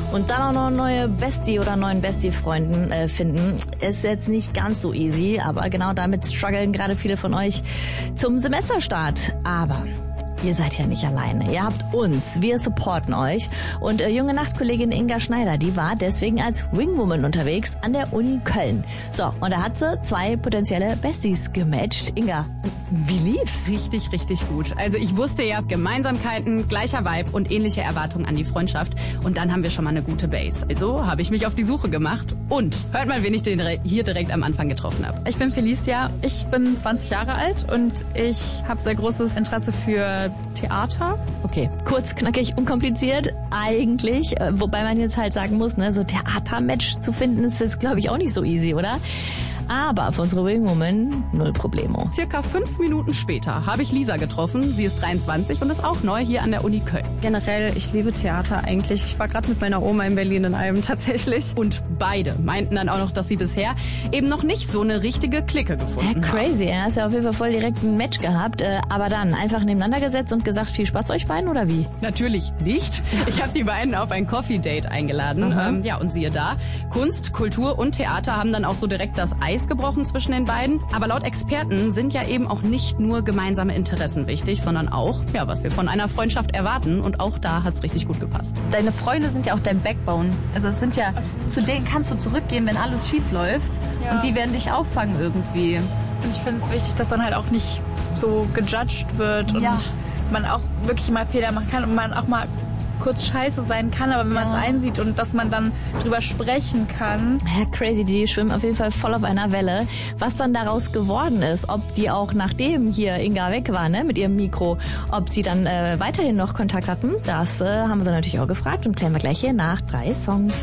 Und dann auch noch eine neue Bestie oder neuen Bestie-Freunden finden, ist jetzt nicht ganz so easy, aber genau damit strugglen gerade viele von euch zum Semesterstart. Aber ihr seid ja nicht alleine. Ihr habt uns. Wir supporten euch. Und junge Nachtkollegin Inga Schneider, die war deswegen als Wingwoman unterwegs an der Uni Köln. So, und da hat sie 2 potenzielle Besties gematcht. Inga, wie lief's? Richtig, richtig gut. Also ich wusste ja, Gemeinsamkeiten, gleicher Vibe und ähnliche Erwartungen an die Freundschaft. Und dann haben wir schon mal eine gute Base. Also habe ich mich auf die Suche gemacht. Und hört mal, wen ich hier direkt am Anfang getroffen habe. Ich bin Felicia. Ich bin 20 Jahre alt und ich habe sehr großes Interesse für Theater. Okay, kurz, knackig, unkompliziert eigentlich. Wobei man jetzt halt sagen muss, ne, so Theatermatch zu finden ist jetzt, glaube ich, auch nicht so easy, oder? Aber für unsere Wingwoman 0 Problemo. Circa 5 Minuten später habe ich Lisa getroffen. Sie ist 23 und ist auch neu hier an der Uni Köln. Generell, ich liebe Theater eigentlich. Ich war gerade mit meiner Oma in Berlin in einem tatsächlich. Und beide meinten dann auch noch, dass sie bisher eben noch nicht so eine richtige Clique gefunden haben. Crazy, er hast ja auf jeden Fall voll direkt ein Match gehabt. Aber dann einfach nebeneinander gesetzt und gesagt, viel Spaß euch beiden oder wie? Natürlich nicht. Ich habe die beiden auf ein Coffee-Date eingeladen. Ja, und siehe da, Kunst, Kultur und Theater haben dann auch so direkt das Eis gebrochen zwischen den beiden. Aber laut Experten sind ja eben auch nicht nur gemeinsame Interessen wichtig, sondern auch, ja, was wir von einer Freundschaft erwarten. Und auch da hat's richtig gut gepasst. Deine Freunde sind ja auch dein Backbone. Also es sind ja, zu denen kannst du zurückgehen, wenn alles schief läuft. Ja. Und die werden dich auffangen irgendwie. Und ich finde es wichtig, dass dann halt auch nicht so gejudged wird und man auch wirklich mal Fehler machen kann und man auch mal kurz scheiße sein kann, aber wenn man es einsieht und dass man dann drüber sprechen kann. Ja, crazy, die schwimmen auf jeden Fall voll auf einer Welle. Was dann daraus geworden ist, ob die auch nachdem hier Inga weg war, ne, mit ihrem Mikro, ob sie dann weiterhin noch Kontakt hatten, das haben sie natürlich auch gefragt und klären wir gleich hier nach 3 Songs.